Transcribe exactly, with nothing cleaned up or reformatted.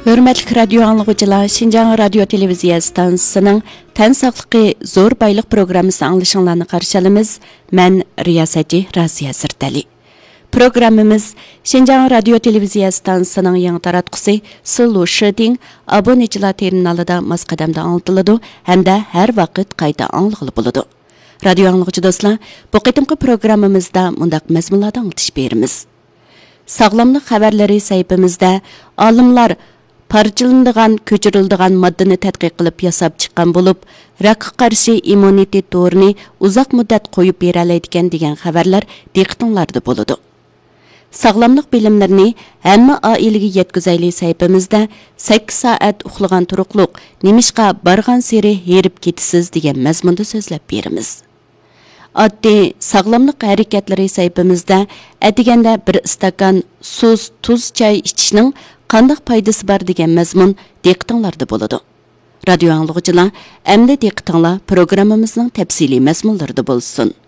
Hürmetli radyo anlıqçılar, Şinjan Radyo Televiziya Stansiyasının Tən saqlıqı zor baylıq programımızı anlaşılığını qarşılamız. Mən riyasətçi Raziya Sirtali. Programımız Şinjan Radyo Televiziya Stansiyasının yanı taratqusi Sulu Şiding abonecilar terminalida masqadamda anlatıldı, hem de her vakit qayta anlıqlı buludu. Radyo anlıqçı dostlar, bu qitimqi programımızda mundaq məzmunlarda anlatış berimiz. Sağlamlıq xəbərləri sayfamızda olimlar parçalanadigan, ko'chiriladigan moddani tadqiq qilib yasab chiqqan bo'lib, rakqa qarshi immunitet to'rini uzoq muddat qo'yib bera oladigan degan xabarlar diqqatinglarda bo'ladi. Sog'lomlik bilimlarini hamma oilaga yetkazayli sayfamizda sakkiz soat uxlagan turuqliq nimishqa borgan seri herib ketisiz degan mazmunda so'zlab beramiz. Oddiy sog'lomlik harakatlari sayfamizda atiganda bir stakan suz, tuz choy ichishning qanday foydasi bor degan mazmun diqqatinglarda bo'ladi. Radio anlıqçılar, əmdə diqqatinglar programmamızning tafsiliy mazmunlarida bo'lsin.